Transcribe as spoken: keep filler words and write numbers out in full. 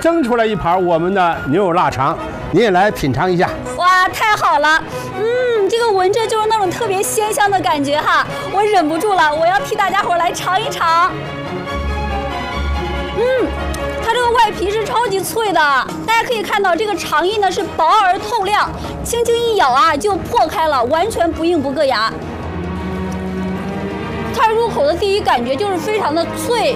蒸出来一盘我们的牛肉腊肠，您也来品尝一下。 哇，太好了！嗯，这个闻着就是那种特别鲜香的感觉哈，我忍不住了，我要替大家伙来尝一尝。嗯，它这个外皮是超级脆的，大家可以看到这个肠衣呢是薄而透亮，轻轻一咬啊就破开了，完全不硬不硌牙。它入口的第一感觉就是非常的脆。